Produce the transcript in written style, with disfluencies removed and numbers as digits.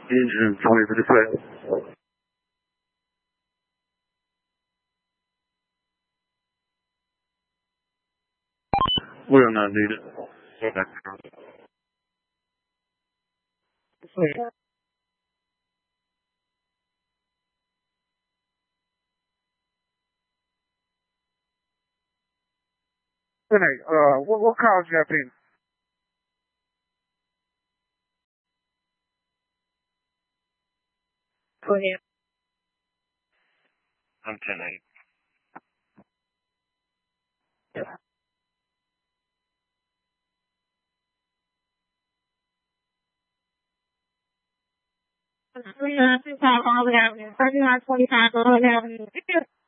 Engine 20%. Will not need it. What college you have been? Go ahead. I'm 10-8. $39.25 Olive Avenue. $39.25 Olive Avenue.